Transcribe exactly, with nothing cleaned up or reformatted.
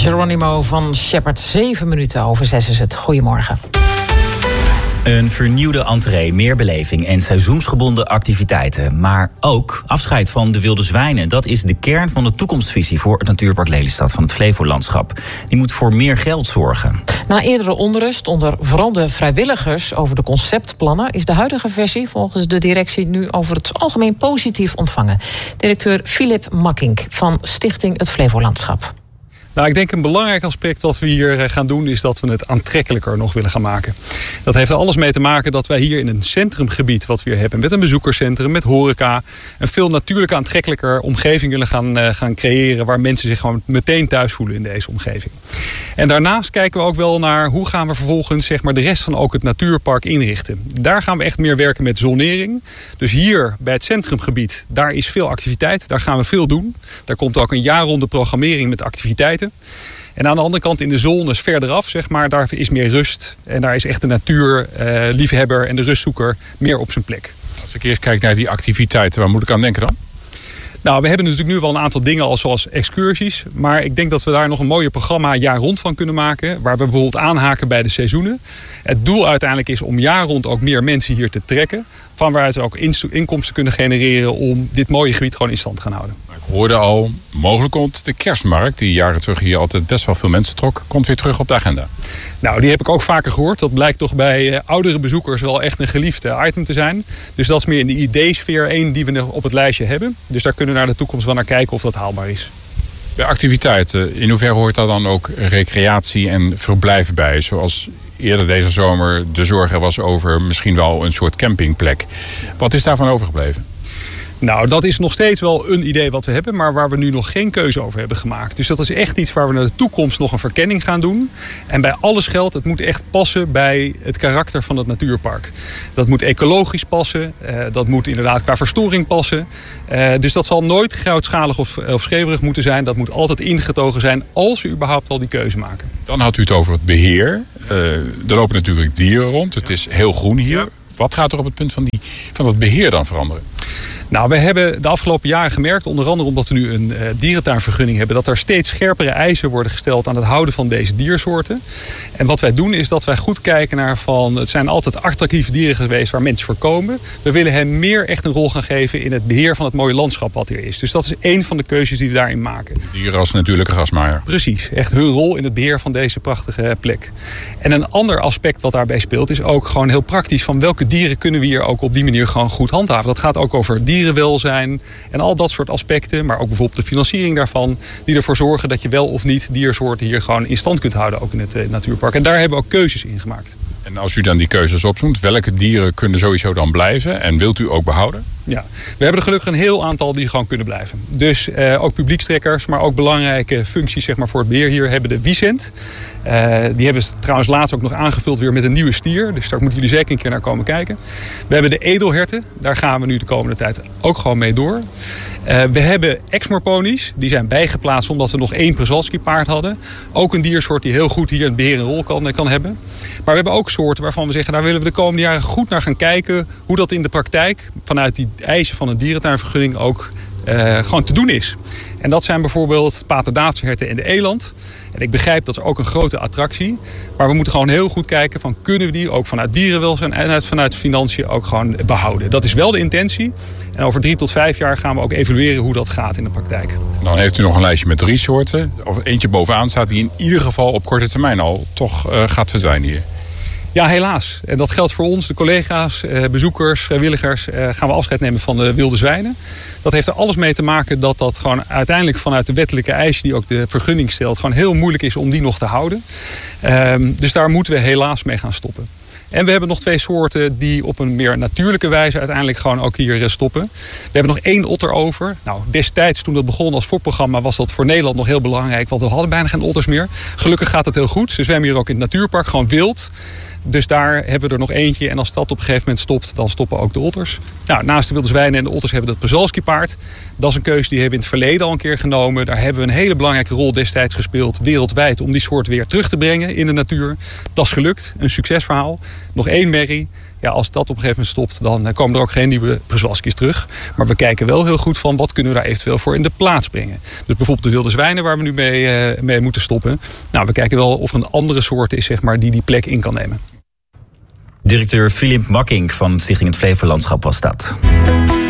Geronimo van Shepard. Zeven minuten over zes is het. Goedemorgen. Een vernieuwde entree, meer beleving en seizoensgebonden activiteiten. Maar ook afscheid van de wilde zwijnen. Dat is de kern van de toekomstvisie voor het Natuurpark Lelystad van het Flevolandschap. Die moet voor meer geld zorgen. Na eerdere onrust onder vooral de vrijwilligers over de conceptplannen is de huidige versie volgens de directie nu over het algemeen positief ontvangen. Directeur Filip Makkink van Stichting Het Flevolandschap. Nou, ik denk een belangrijk aspect wat we hier gaan doen is dat we het aantrekkelijker nog willen gaan maken. Dat heeft er alles mee te maken dat wij hier in een centrumgebied wat we hier hebben met een bezoekerscentrum, met horeca, een veel natuurlijk aantrekkelijker omgeving willen gaan, uh, gaan creëren waar mensen zich gewoon meteen thuis voelen in deze omgeving. En daarnaast kijken we ook wel naar hoe gaan we vervolgens zeg maar, de rest van ook het natuurpark inrichten. Daar gaan we echt meer werken met zonering. Dus hier bij het centrumgebied, daar is veel activiteit, daar gaan we veel doen. Daar komt ook een jaarronde programmering met activiteiten. En aan de andere kant in de zones verderaf, zeg maar, daar is meer rust. En daar is echt de natuurliefhebber uh, en de rustzoeker meer op zijn plek. Als ik eerst kijk naar die activiteiten, waar moet ik aan denken dan? Nou, we hebben natuurlijk nu wel een aantal dingen al zoals excursies. Maar ik denk dat we daar nog een mooie programma jaar rond van kunnen maken. Waar we bijvoorbeeld aanhaken bij de seizoenen. Het doel uiteindelijk is om jaar rond ook meer mensen hier te trekken. Van waaruit we ook inkomsten kunnen genereren om dit mooie gebied gewoon in stand te gaan houden. Ik hoorde al, mogelijk komt de kerstmarkt, die jaren terug hier altijd best wel veel mensen trok, komt weer terug op de agenda. Nou, die heb ik ook vaker gehoord. Dat blijkt toch bij uh, oudere bezoekers wel echt een geliefd item te zijn. Dus dat is meer in de ideesfeer één die we op het lijstje hebben. Dus daar kunnen we naar de toekomst wel naar kijken of dat haalbaar is. Bij activiteiten, in hoeverre hoort daar dan ook recreatie en verblijf bij? Zoals eerder deze zomer de zorg er was over misschien wel een soort campingplek. Wat is daarvan overgebleven? Nou, dat is nog steeds wel een idee wat we hebben, maar waar we nu nog geen keuze over hebben gemaakt. Dus dat is echt iets waar we naar de toekomst nog een verkenning gaan doen. En bij alles geldt, het moet echt passen bij het karakter van het natuurpark. Dat moet ecologisch passen, uh, dat moet inderdaad qua verstoring passen. Uh, dus dat zal nooit grootschalig of, of scheverig moeten zijn. Dat moet altijd ingetogen zijn als we überhaupt al die keuze maken. Dan had u het over het beheer. Uh, er lopen natuurlijk dieren rond. Het is heel groen hier. Ja. Wat gaat er op het punt van, die, van dat beheer dan veranderen? Nou, we hebben de afgelopen jaren gemerkt, onder andere omdat we nu een uh, dierentuinvergunning hebben, dat er steeds scherpere eisen worden gesteld aan het houden van deze diersoorten. En wat wij doen is dat wij goed kijken naar van, het zijn altijd attractieve dieren geweest waar mensen voor komen. We willen hen meer echt een rol gaan geven in het beheer van het mooie landschap wat er is. Dus dat is één van de keuzes die we daarin maken. Dieren als natuurlijke grasmaaier. Precies, echt hun rol in het beheer van deze prachtige plek. En een ander aspect wat daarbij speelt is ook gewoon heel praktisch van welke dieren kunnen we hier ook op die manier gewoon goed handhaven. Dat gaat ook over dierenwelzijn en al dat soort aspecten, maar ook bijvoorbeeld de financiering daarvan, die ervoor zorgen dat je wel of niet diersoorten hier gewoon in stand kunt houden, ook in het uh, natuurpark. En daar hebben we ook keuzes in gemaakt. En als u dan die keuzes opzoekt, welke dieren kunnen sowieso dan blijven en wilt u ook behouden? Ja, we hebben er gelukkig een heel aantal die gewoon kunnen blijven. Dus uh, ook publiekstrekkers, maar ook belangrijke functies zeg maar, voor het beheer hier hebben de Wiesent. Uh, die hebben ze trouwens laatst ook nog aangevuld weer met een nieuwe stier. Dus daar moeten jullie zeker een keer naar komen kijken. We hebben de edelherten. Daar gaan we nu de komende tijd ook gewoon mee door. Uh, we hebben Exmoor-ponies. Die zijn bijgeplaatst omdat we nog één Przewalski paard hadden. Ook een diersoort die heel goed hier in het beheer een rol kan, kan hebben. Maar we hebben ook soorten waarvan we zeggen, daar willen we de komende jaren goed naar gaan kijken hoe dat in de praktijk vanuit die eisen van een dierentuinvergunning ook uh, gewoon te doen is. En dat zijn bijvoorbeeld paterdaatse herten en de eland. En ik begrijp dat is ook een grote attractie. Maar we moeten gewoon heel goed kijken van kunnen we die ook vanuit dierenwelzijn en vanuit financiën ook gewoon behouden. Dat is wel de intentie. En over drie tot vijf jaar gaan we ook evalueren hoe dat gaat in de praktijk. Dan heeft u nog een lijstje met drie soorten. Of eentje bovenaan staat die in ieder geval op korte termijn al toch uh, gaat verdwijnen hier. Ja, helaas. En dat geldt voor ons, de collega's, bezoekers, vrijwilligers. Gaan we afscheid nemen van de wilde zwijnen. Dat heeft er alles mee te maken dat dat gewoon uiteindelijk vanuit de wettelijke eisen die ook de vergunning stelt, gewoon heel moeilijk is om die nog te houden. Um, dus daar moeten we helaas mee gaan stoppen. En we hebben nog twee soorten die op een meer natuurlijke wijze uiteindelijk gewoon ook hier stoppen. We hebben nog één otter over. Nou, destijds toen dat begon als voorprogramma was dat voor Nederland nog heel belangrijk. Want we hadden bijna geen otters meer. Gelukkig gaat het heel goed. Dus we hebben hier ook in het natuurpark gewoon wild. Dus daar hebben we er nog eentje. En als dat op een gegeven moment stopt, dan stoppen ook de otters. Nou, naast de wilde zwijnen en de otters hebben we het Przewalski paard. Dat is een keuze die hebben we in het verleden al een keer genomen. Daar hebben we een hele belangrijke rol destijds gespeeld wereldwijd om die soort weer terug te brengen in de natuur. Dat is gelukt. Een succesverhaal. Nog één merrie. Ja, als dat op een gegeven moment stopt, dan komen er ook geen nieuwe Przewalski's terug. Maar we kijken wel heel goed van wat kunnen we daar eventueel voor in de plaats brengen. Dus bijvoorbeeld de wilde zwijnen waar we nu mee, uh, mee moeten stoppen. Nou, we kijken wel of er een andere soort is, zeg maar, die die plek in kan nemen. Directeur Filip Makking van Stichting Het Flevolandschap was dat.